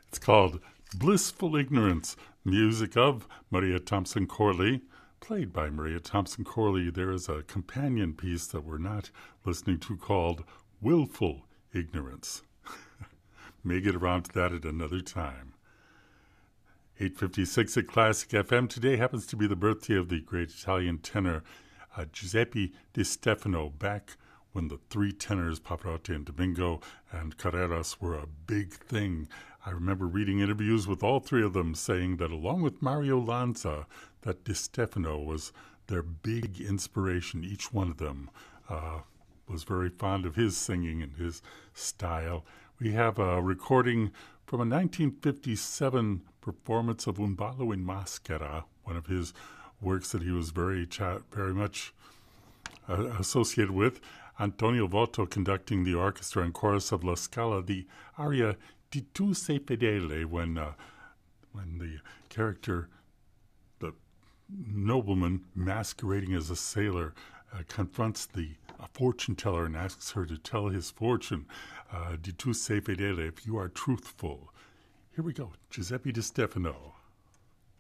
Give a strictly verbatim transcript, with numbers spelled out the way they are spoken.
It's called Blissful Ignorance, music of Maria Thompson Corley, played by Maria Thompson Corley. There is a companion piece that we're not listening to called Willful Ignorance. May get around to that at another time. eight fifty-six at Classic F M. Today happens to be the birthday of the great Italian tenor uh, Giuseppe Di Stefano, back when the three tenors, Pavarotti and Domingo and Carreras, were a big thing. I remember reading interviews with all three of them saying that along with Mario Lanza, that Di Stefano was their big inspiration. Each one of them uh, was very fond of his singing and his style. We have a recording from a nineteen fifty-seven performance of Un ballo in maschera, one of his works that he was very, cha- very much uh, associated with. Antonio Votto conducting the orchestra and chorus of La Scala, the aria Di tu sei fedele, when, uh, when the character, the nobleman masquerading as a sailor, uh, confronts the a fortune teller and asks her to tell his fortune. Uh, Di tu sei fedele, if you are truthful. Here we go, Giuseppe Di Stefano.